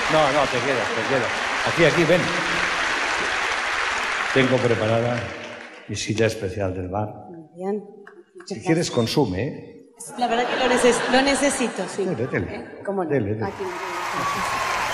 No, no, te quedas, te quedas. Aquí, ven. Tengo preparada mi silla especial del bar. Muy bien. Si quieres, consume, ¿eh? La verdad que lo necesito, sí. Dele. ¿Cómo no? Dele. Aquí.